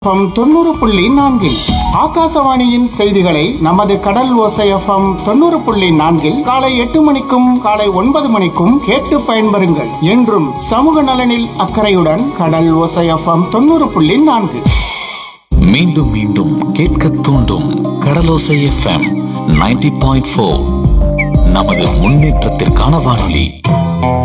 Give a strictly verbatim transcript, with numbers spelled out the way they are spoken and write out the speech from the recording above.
FM தொண்ணூறு புள்ளி நான்கில் ஆகாசவாணியின் செய்திகளை நமது கடல் ஓசை எஃப்எம் தொண்ணூறு புள்ளி நான்கில் காலை எட்டு மணிக்கும் காலை ஒன்பது மணிக்கும் கேட்டு பயன்பெறுங்கள். என்றும் சமூக நலனில் அக்கறையுடன் கடல் ஓசை எஃப்எம் தொண்ணூறு புள்ளி நான்கு. மீண்டும் மீண்டும் கேட்க தூண்டும் கடலோசை எஃப்எம் நைன்டி பாயிண்ட் ஃபோர். நமது முன்னேற்றத்திற்கான வானொலி.